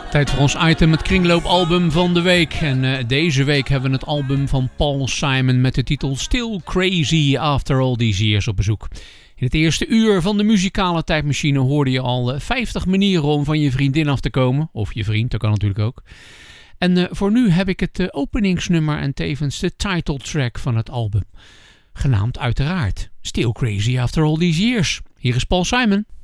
Tijd voor ons item, het kringloopalbum van de week. En deze week hebben we het album van Paul Simon met de titel Still Crazy After All These Years op bezoek. In het eerste uur van de muzikale tijdmachine hoorde je al 50 manieren om van je vriendin af te komen. Of je vriend, dat kan natuurlijk ook. En voor nu heb ik het openingsnummer en tevens de title track van het album. Genaamd uiteraard Still Crazy After All These Years. Hier is Paul Simon.